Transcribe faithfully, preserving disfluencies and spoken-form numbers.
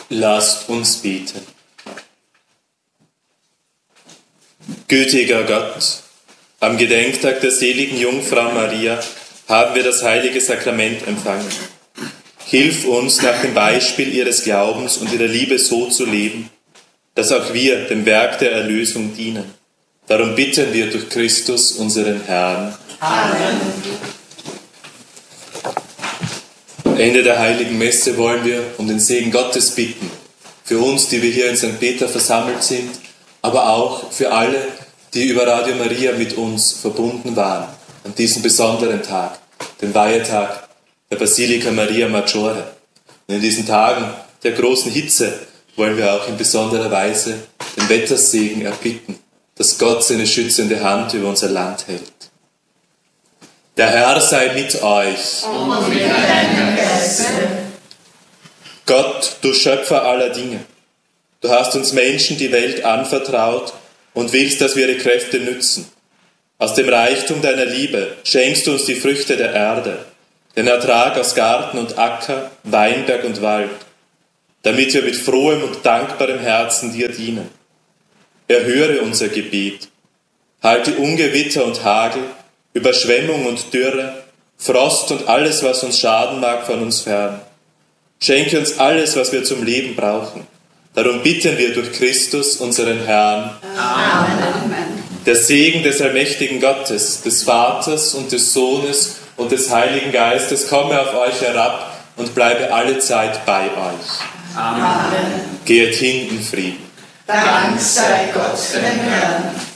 Lasst uns beten. Gütiger Gott, am Gedenktag der seligen Jungfrau Maria haben wir das heilige Sakrament empfangen. Hilf uns, nach dem Beispiel ihres Glaubens und ihrer Liebe so zu leben, dass auch wir dem Werk der Erlösung dienen. Darum bitten wir durch Christus, unseren Herrn. Amen. Am Ende der heiligen Messe wollen wir um den Segen Gottes bitten. Für uns, die wir hier in Sankt Peter versammelt sind, aber auch für alle, die über Radio Maria mit uns verbunden waren an diesem besonderen Tag, den Weihetag der Basilika Maria Maggiore. Und in diesen Tagen der großen Hitze wollen wir auch in besonderer Weise den Wettersegen erbitten, dass Gott seine schützende Hand über unser Land hält. Der Herr sei mit euch. Und mit deinem Geiste. Gott, du Schöpfer aller Dinge, du hast uns Menschen die Welt anvertraut und willst, dass wir ihre Kräfte nützen. Aus dem Reichtum deiner Liebe schenkst du uns die Früchte der Erde, den Ertrag aus Garten und Acker, Weinberg und Wald, damit wir mit frohem und dankbarem Herzen dir dienen. Erhöre unser Gebet, halte Ungewitter und Hagel, Überschwemmung und Dürre, Frost und alles, was uns schaden mag, von uns fern. Schenke uns alles, was wir zum Leben brauchen. Darum bitten wir durch Christus, unseren Herrn. Amen. Der Segen des allmächtigen Gottes, des Vaters und des Sohnes und des Heiligen Geistes komme auf euch herab und bleibe alle Zeit bei euch. Amen. Geht hin in Frieden. Dank sei Gott, dem Herrn.